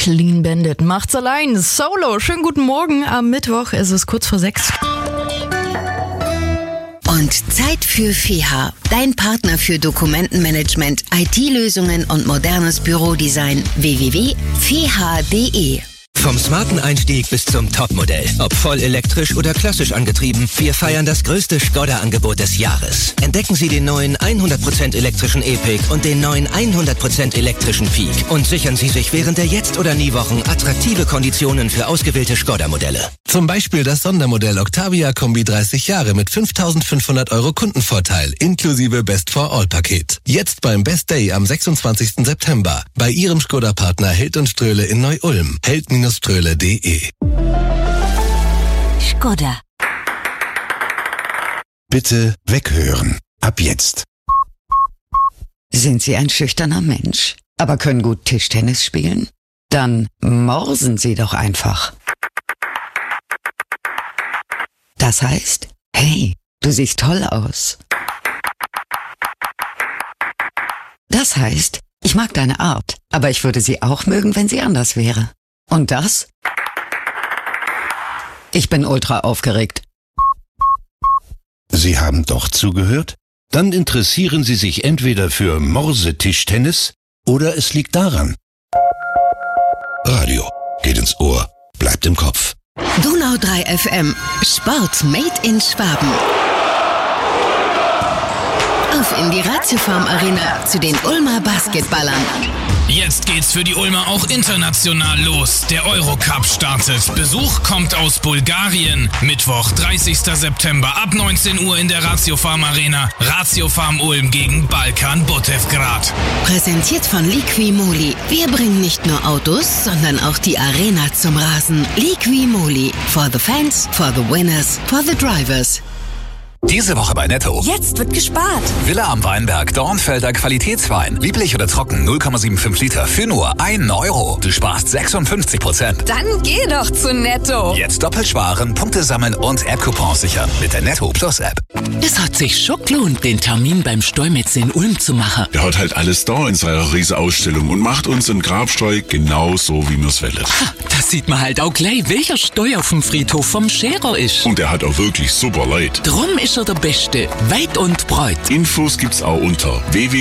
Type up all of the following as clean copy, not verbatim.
Clean Bandit macht's allein. Solo. Schönen guten Morgen. Am Mittwoch ist es kurz vor 6. Und Zeit für FEHA, dein Partner für Dokumentenmanagement, IT-Lösungen und modernes Bürodesign. www.feha.de. Vom smarten Einstieg bis zum Topmodell. Ob voll elektrisch oder klassisch angetrieben, wir feiern das größte Skoda-Angebot des Jahres. Entdecken Sie den neuen 100% elektrischen E-Pick und den neuen 100% elektrischen Peak. Und sichern Sie sich während der Jetzt- oder Nie-Wochen attraktive Konditionen für ausgewählte Skoda-Modelle. Zum Beispiel das Sondermodell Octavia Kombi 30 Jahre mit 5.500 € Kundenvorteil inklusive Best-for-All-Paket. Jetzt beim Best Day am 26. September bei Ihrem Skoda-Partner Held & Ströhle in Neu-Ulm. Held-Ströhle.de. Skoda. Bitte weghören. Ab jetzt. Sind Sie ein schüchterner Mensch, aber können gut Tischtennis spielen? Dann morsen Sie doch einfach. Das heißt, hey, du siehst toll aus. Das heißt, ich mag deine Art, aber ich würde sie auch mögen, wenn sie anders wäre. Und das? Ich bin ultra aufgeregt. Sie haben doch zugehört? Dann interessieren Sie sich entweder für Morsetischtennis oder es liegt daran. Radio geht ins Ohr, bleibt im Kopf. Donau 3 FM. Sport made in Schwaben. Auf in die Ratiofarm Arena zu den Ulmer Basketballern. Jetzt geht's für die Ulmer auch international los. Der Eurocup startet. Besuch kommt aus Bulgarien. Mittwoch, 30. September ab 19 Uhr in der Ratiofarm Arena. Ratiofarm Ulm gegen Balkan Botevgrad. Präsentiert von Liqui-Moly. Wir bringen nicht nur Autos, sondern auch die Arena zum Rasen. Liqui-Moly. For the fans, for the winners, for the drivers. Diese Woche bei Netto. Jetzt wird gespart. Villa am Weinberg, Dornfelder Qualitätswein. Lieblich oder trocken, 0,75 Liter für nur 1 Euro. Du sparst 56%. Dann geh doch zu Netto. Jetzt doppelt sparen, Punkte sammeln und App-Coupons sichern mit der Netto Plus App. Es hat sich schon gelohnt, den Termin beim Stolmetz in Ulm zu machen. Der hat halt alles da in seiner Riesenausstellung und macht uns den Grabsteu genau so, wie wir's wollen. Da sieht man halt auch gleich, welcher Steu auf dem Friedhof vom Scherer ist. Und der hat auch wirklich super Leid. Drum ist er der Beste, weit und breit. Infos gibt's auch unter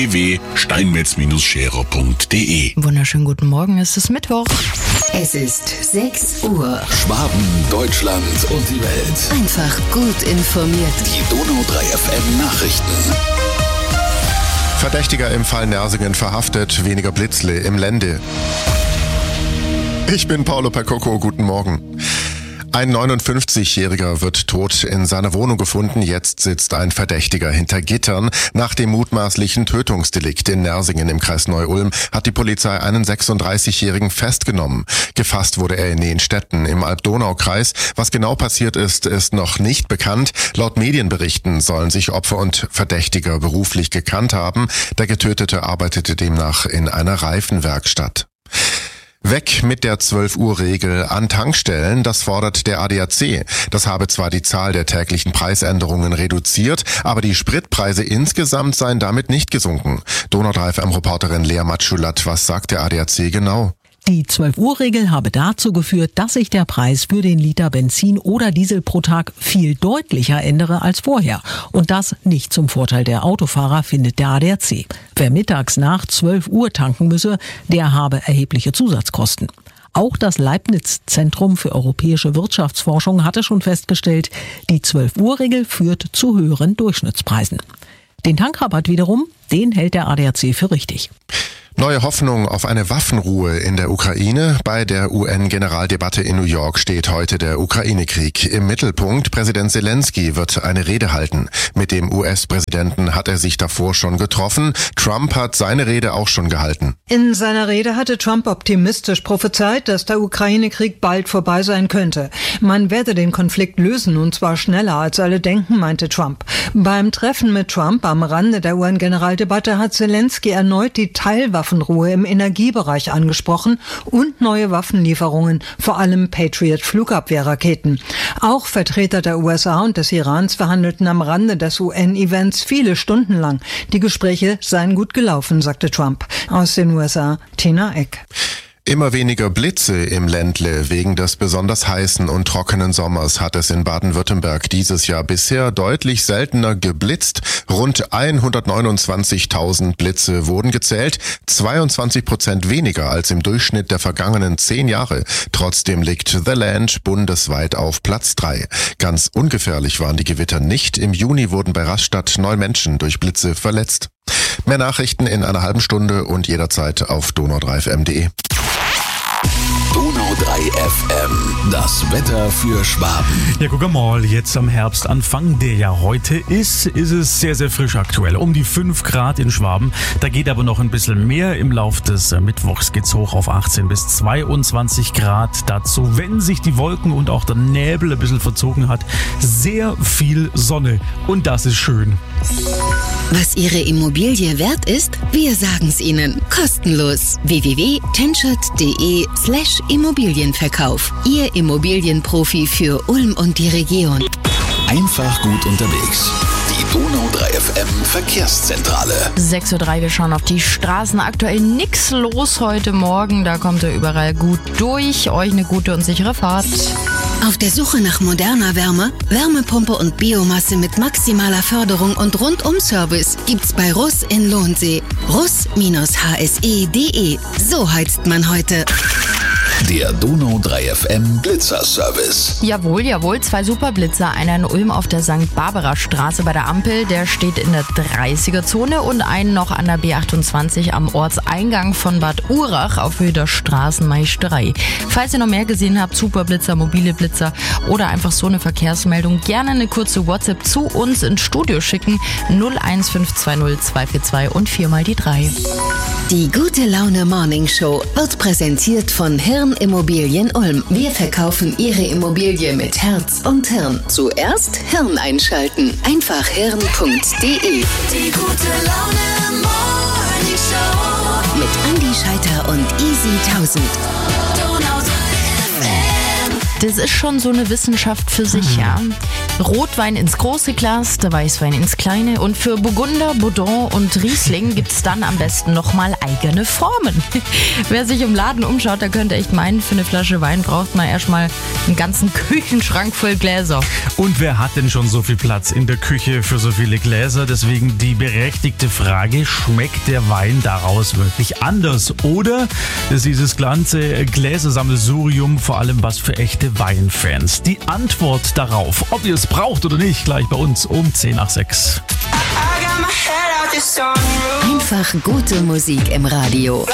www.steinmetz-scherer.de. Wunderschönen guten Morgen, es ist Mittwoch. Es ist 6 Uhr. Schwaben, Deutschland und die Welt. Einfach gut informiert. Die Donau 3 FM Nachrichten. Verdächtiger im Fall Nersingen verhaftet, weniger Blitzle im Lende. Ich bin Paolo Percocco, guten Morgen. Ein 59-Jähriger wird tot in seiner Wohnung gefunden. Jetzt sitzt ein Verdächtiger hinter Gittern. Nach dem mutmaßlichen Tötungsdelikt in Nersingen im Kreis Neu-Ulm hat die Polizei einen 36-Jährigen festgenommen. Gefasst wurde er in Nehenstetten im Alb-Donau-Kreis. Was genau passiert ist, ist noch nicht bekannt. Laut Medienberichten sollen sich Opfer und Verdächtiger beruflich gekannt haben. Der Getötete arbeitete demnach in einer Reifenwerkstatt. Weg mit der 12-Uhr-Regel an Tankstellen, das fordert der ADAC. Das habe zwar die Zahl der täglichen Preisänderungen reduziert, aber die Spritpreise insgesamt seien damit nicht gesunken. Donau 3 FM-Reporterin Lea Matschulat, was sagt der ADAC genau? Die 12-Uhr-Regel habe dazu geführt, dass sich der Preis für den Liter Benzin oder Diesel pro Tag viel deutlicher ändere als vorher. Und das nicht zum Vorteil der Autofahrer, findet der ADAC. Wer mittags nach 12 Uhr tanken müsse, der habe erhebliche Zusatzkosten. Auch das Leibniz-Zentrum für europäische Wirtschaftsforschung hatte schon festgestellt, die 12-Uhr-Regel führt zu höheren Durchschnittspreisen. Den Tankrabatt wiederum, den hält der ADAC für richtig. Neue Hoffnung auf eine Waffenruhe in der Ukraine. Bei der UN-Generaldebatte in New York steht heute der Ukraine-Krieg im Mittelpunkt. Präsident Zelensky wird eine Rede halten. Mit dem US-Präsidenten hat er sich davor schon getroffen. Trump hat seine Rede auch schon gehalten. In seiner Rede hatte Trump optimistisch prophezeit, dass der Ukraine-Krieg bald vorbei sein könnte. Man werde den Konflikt lösen, und zwar schneller als alle denken, meinte Trump. Beim Treffen mit Trump am Rande der UN-Generaldebatte hat Zelensky erneut die Teilwaffenruhe im Energiebereich angesprochen und neue Waffenlieferungen, vor allem Patriot-Flugabwehrraketen. Auch Vertreter der USA und des Irans verhandelten am Rande des UN-Events viele Stunden lang. Die Gespräche seien gut gelaufen, sagte Trump. Aus den USA, Tina Eck. Immer weniger Blitze im Ländle. Wegen des besonders heißen und trockenen Sommers hat es in Baden-Württemberg dieses Jahr bisher deutlich seltener geblitzt. Rund 129.000 Blitze wurden gezählt, 22% weniger als im Durchschnitt der vergangenen 10 Jahre. Trotzdem liegt The Land bundesweit auf Platz 3. Ganz ungefährlich waren die Gewitter nicht. Im Juni wurden bei Rastatt 9 Menschen durch Blitze verletzt. Mehr Nachrichten in einer halben Stunde und jederzeit auf donau3fm.de. Donau 3 FM, das Wetter für Schwaben. Ja, guck mal, jetzt am Herbstanfang, der ja heute ist es sehr, sehr frisch aktuell. Um die 5 Grad in Schwaben. Da geht aber noch ein bisschen mehr. Im Lauf des Mittwochs geht's hoch auf 18 bis 22 Grad. Dazu, wenn sich die Wolken und auch der Nebel ein bisschen verzogen hat, sehr viel Sonne. Und das ist schön. Was Ihre Immobilie wert ist, wir sagen's Ihnen. Kostenlos. www.tenschert.de/Immobilienverkauf. Ihr Immobilienprofi für Ulm und die Region. Einfach gut unterwegs. Die Donau 3 FM Verkehrszentrale. 6:03 Uhr, wir schauen auf die Straßen. Aktuell nix los heute Morgen. Da kommt ihr überall gut durch. Euch eine gute und sichere Fahrt. Auf der Suche nach moderner Wärme, Wärmepumpe und Biomasse mit maximaler Förderung und Rundum-Service gibt's bei Russ in Lohnsee. Russ-hse.de. So heizt man heute. Der Donau 3 FM Blitzerservice. Jawohl, 2 Superblitzer. Einer in Ulm auf der St. Barbara Straße bei der Ampel, der steht in der 30er-Zone, und einen noch an der B28 am Ortseingang von Bad Urach auf Höhe der Straßenmeisterei. Falls ihr noch mehr gesehen habt, Superblitzer, mobile Blitzer oder einfach so eine Verkehrsmeldung, gerne eine kurze WhatsApp zu uns ins Studio schicken. 01520 242 und 4 die 3. Die Gute Laune Morning Show wird präsentiert von Hirn Immobilien Ulm. Wir verkaufen Ihre Immobilie mit Herz und Hirn. Zuerst Hirn einschalten. Einfach hirn.de. Die Gute Laune Morning Show. Mit Andi Scheiter und Easy 1000. Das ist schon so eine Wissenschaft für sich, ja. Rotwein ins große Glas, der Weißwein ins kleine, und für Burgunder, Bordeaux und Riesling gibt's dann am besten nochmal eigene Formen. Wer sich im Laden umschaut, der könnte echt meinen, für eine Flasche Wein braucht man erstmal einen ganzen Küchenschrank voll Gläser. Und wer hat denn schon so viel Platz in der Küche für so viele Gläser? Deswegen die berechtigte Frage, schmeckt der Wein daraus wirklich anders? Oder ist dieses ganze Gläsersammelsurium vor allem was für echte Weinfans? Die Antwort darauf, ob ihr es braucht oder nicht, gleich bei uns um 10:06. Einfach gute Musik im Radio.